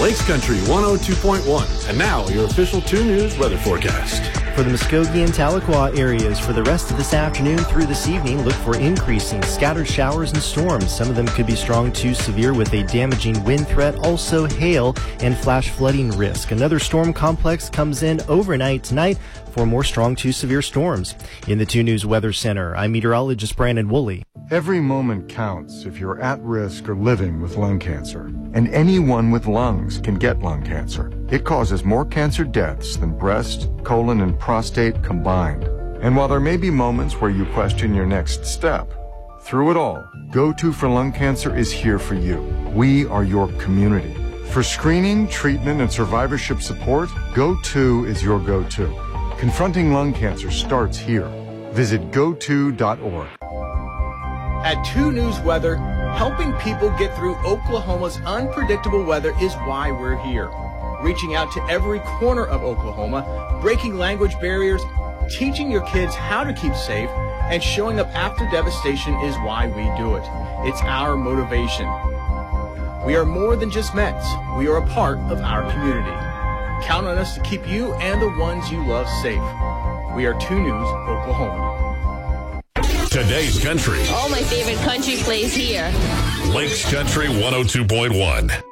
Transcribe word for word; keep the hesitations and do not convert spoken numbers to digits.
Lakes Country one oh two point one. And now your official two News weather forecast. For the Muskogee and Tahlequah areas, for the rest of this afternoon through this evening, look for increasing scattered showers and storms. Some of them could be strong to severe with a damaging wind threat, also hail and flash flooding risk. Another storm complex comes in overnight tonight for more strong to severe storms. In the two News Weather Center, I'm meteorologist Brandon Woolley. Every moment counts if you're at risk or living with lung cancer. And anyone with lungs can get lung cancer. It causes more cancer deaths than breast, colon, and prostate combined. And while there may be moments where you question your next step, through it all, Go To for Lung Cancer is here for you. We are your community. For screening, treatment, and survivorship support, Go To is your go-to. Confronting lung cancer starts here. Visit go to dot org. At two News Weather, helping people get through Oklahoma's unpredictable weather is why we're here. Reaching out to every corner of Oklahoma, breaking language barriers, teaching your kids how to keep safe, and showing up after devastation is why we do it. It's our motivation. We are more than just Mets. We are a part of our community. Count on us to keep you and the ones you love safe. We are two News Oklahoma. Today's country. All my favorite country plays here. Lakes Country one oh two point one.